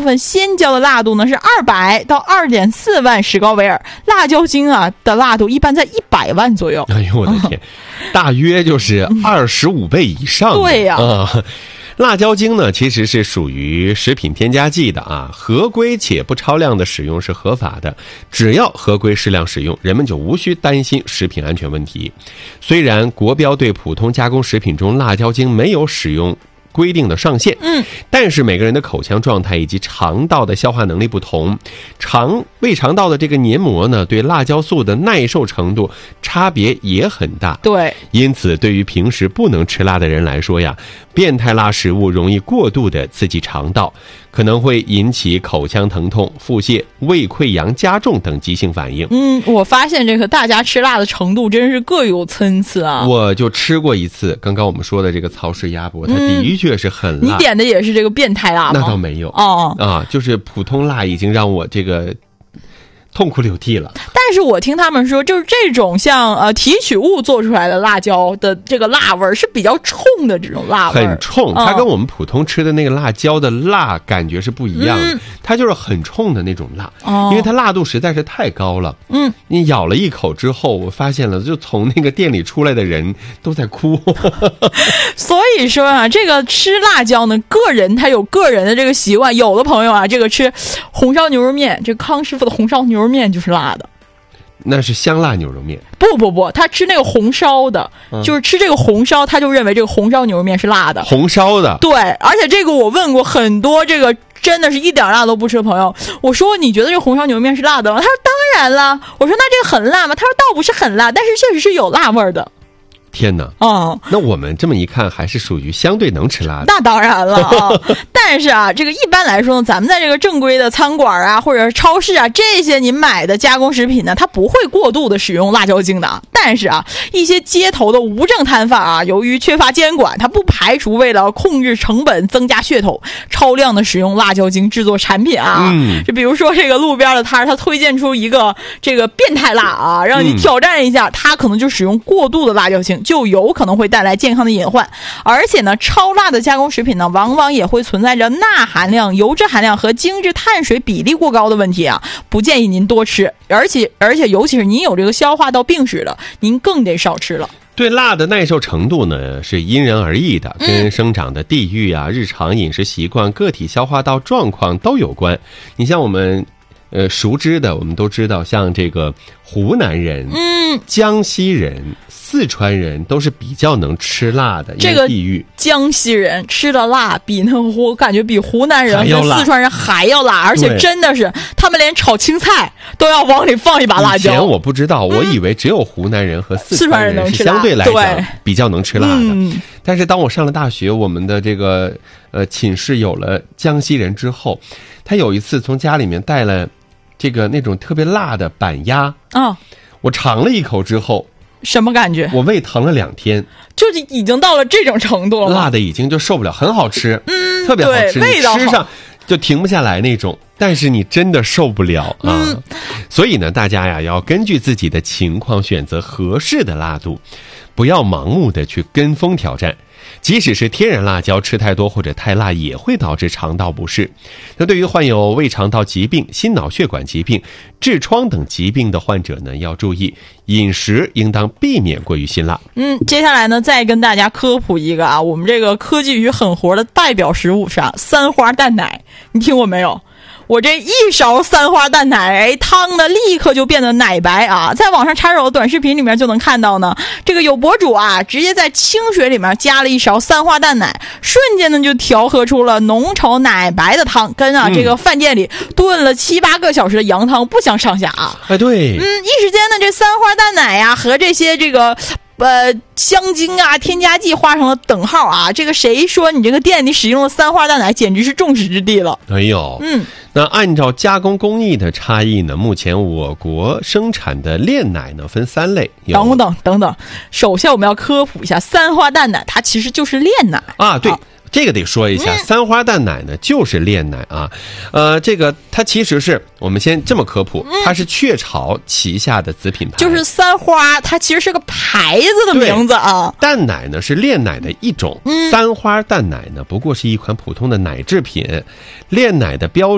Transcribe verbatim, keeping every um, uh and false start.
分鲜椒的辣度呢是二百到二点四万史高维尔，辣椒精啊的辣度一般在一百万左右。 哎呦我的天，大约就是二十五倍以上。 对呀、 啊。辣椒精呢，其实是属于食品添加剂的啊，合规且不超量的使用是合法的，只要合规适量使用，人们就无需担心食品安全问题。虽然国标对普通加工食品中辣椒精没有使用规定的上限， 嗯， 但是每个人的口腔状态以及肠道的消化能力不同，肠胃肠道的这个黏膜呢，对辣椒素的耐受程度差别也很大。 对， 因此对于平时不能吃辣的人来说呀，变态辣食物容易过度的刺激肠道，可能会引起口腔疼痛、腹泻、胃溃疡加重等急性反应。 嗯，我发现这个大家吃辣的程度真是各有参差啊。 我就吃过一次，刚刚我们说的这个曹氏鸭脖，它的确是很辣。 嗯、你点的也是这个变态辣吗？ 那倒没有哦啊，就是普通辣已经让我这个痛哭流涕了。 但是我听他们说，就是这种像呃提取物做出来的辣椒的这个辣味是比较冲的，这种辣味很冲，它跟我们普通吃的那个辣椒的辣感觉是不一样的，嗯、它就是很冲的那种辣，哦、因为它辣度实在是太高了。 嗯， 你咬了一口之后，我发现了，就从那个店里出来的人都在哭。 所以说啊，这个吃辣椒呢，个人他有个人的这个习惯，有的朋友啊，这个吃红烧牛肉面，这康师傅的红烧牛肉面就是辣的。 那是香辣牛肉面。 不不不，他吃那个红烧的，嗯、就是吃这个红烧，他就认为这个红烧牛肉面是辣的。 红烧的， 对，而且这个我问过很多这个真的是一点辣都不吃的朋友，我说你觉得这个红烧牛肉面是辣的吗？他说当然了。我说那这个很辣吗？他说倒不是很辣，但是确实是有辣味的。 天哪！ 哦、 嗯，那我们这么一看，还是属于相对能吃辣的。 那当然了啊！但是啊，这个一般来说呢，咱们在这个正规的餐馆啊，或者是超市啊，这些您买的加工食品呢，它不会过度的使用辣椒精的。但是啊，一些街头的无证摊贩啊，由于缺乏监管，它不排除为了控制成本、增加噱头，超量的使用辣椒精制作产品啊。嗯，就比如说这个路边的摊，他推荐出一个这个变态辣啊，让你挑战一下，他、嗯、可能就使用过度的辣椒精。就有可能会带来健康的隐患，而且呢，超辣的加工食品呢，往往也会存在着钠含量、油脂含量和精致碳水比例过高的问题啊，不建议您多吃，而且而且尤其是您有这个消化道病史的，您更得少吃了。 对辣的耐受程度呢是因人而异的，跟生长的地域啊、日常饮食习惯、个体消化道状况都有关。你像我们呃熟知的，我们都知道，像这个湖南人、嗯，江西人、四川人都是比较能吃辣的， 这个地域江西人吃的辣比那湖感觉比湖南人和四川人还要辣，而且真的是他们连炒青菜都要往里放一把辣椒。 以前我不知道，我以为只有湖南人和四川人是相对来讲比较能吃辣的。嗯、但是当我上了大学，我们的这个呃寝室有了江西人之后，他有一次从家里面带了这个那种特别辣的板鸭啊、哦，我尝了一口之后。 什么感觉？ 我胃疼了两天， 就是已经到了这种程度了， 辣的已经就受不了，很好吃， 嗯， 特别好吃， 味道好， 吃上就停不下来那种，但是你真的受不了啊！嗯、所以呢，大家呀要根据自己的情况选择合适的辣度，不要盲目的去跟风挑战。即使是天然辣椒吃太多或者太辣，也会导致肠道不适。那对于患有胃肠道疾病、心脑血管疾病、痔疮等疾病的患者呢，要注意饮食应当避免过于辛辣。 嗯，接下来呢，再跟大家科普一个啊，我们这个科技与狠活的代表食物是啊，三花淡奶，你听过没有？我这一勺三花淡奶，汤呢立刻就变得奶白啊！在网上查找的短视频里面就能看到呢，这个有博主啊，直接在清水里面加了一勺三花淡奶，瞬间呢就调和出了浓稠奶白的汤，跟啊、嗯、这个饭店里炖了七八个小时的羊汤不相上下啊！ 哎，对， 嗯，一时间呢，这三花淡奶呀、啊、和这些这个。呃，香精啊，添加剂画上了等号啊！这个谁说你这个店里使用了三花淡奶，简直是众矢之的了。 哎呦，嗯，那按照加工工艺的差异呢，目前我国生产的炼奶呢分三类。 等等等等，首先我们要科普一下，三花淡奶它其实就是炼奶啊，对。啊这个得说一下，嗯、三花淡奶呢就是炼奶啊，呃，这个它其实是我们先这么科普，嗯、它是雀巢旗下的子品牌， 就是三花，它其实是个牌子的名字啊。 淡奶呢是炼奶的一种，嗯、三花淡奶呢不过是一款普通的奶制品，炼奶的标